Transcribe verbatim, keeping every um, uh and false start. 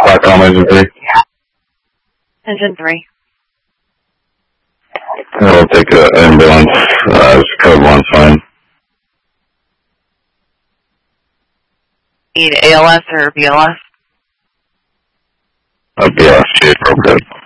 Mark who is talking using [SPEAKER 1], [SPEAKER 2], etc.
[SPEAKER 1] Qualcomm engine three.
[SPEAKER 2] Engine three.
[SPEAKER 1] I'll take an ambulance. Uh, code one's fine.
[SPEAKER 2] Need A L S or B L S?
[SPEAKER 1] A B L S, real good.